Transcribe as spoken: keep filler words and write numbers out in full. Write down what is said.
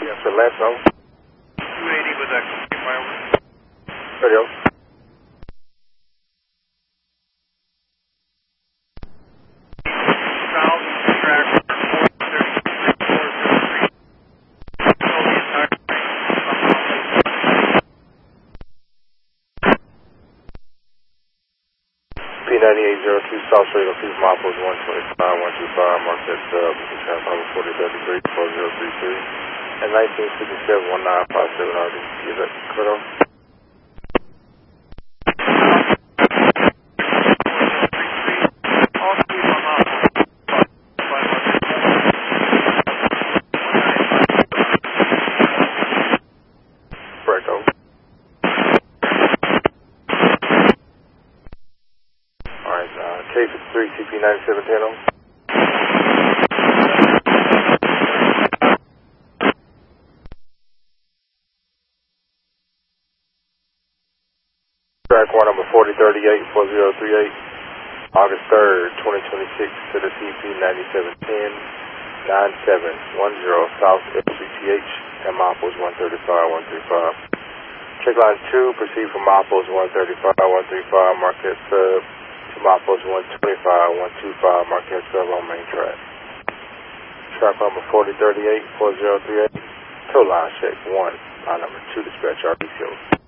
Yes, sir, last zone. two eighty with that fireworks. Radio. South, track four thirty-three, four zero three. Control the entire P ninety-eight zero two South Street, O'Keefe Milepost one twenty-five, one two five, marked at uh, Transformer forty thirty-three, four zero three three, and nineteen sixty-seven, one nine five seven R D. Is that cut off? K fifty-three C P ninety-seven ten oh. Track one number forty thirty-eight, four zero three eight, August third, twenty twenty-six to the C P ninety-seven ten, nine seven one zero South F C T H and Milepost one thirty-five, one thirty-five. Check line two, proceed from Milepost one thirty-five, one thirty-five, market sub. Milepost one twenty-five, one twenty-five, Marquette sub on main track. Track number forty thirty-eight, four zero three eight, tow line check one, line number two, dispatch R D C O.